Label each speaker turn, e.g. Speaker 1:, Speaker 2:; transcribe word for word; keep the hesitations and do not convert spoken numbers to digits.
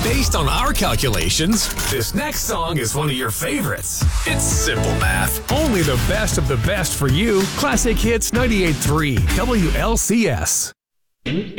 Speaker 1: Based on our calculations, this next song is one of your favorites. It's simple math. Only the best of the best for you. Classic Hits ninety-eight point three W L C S.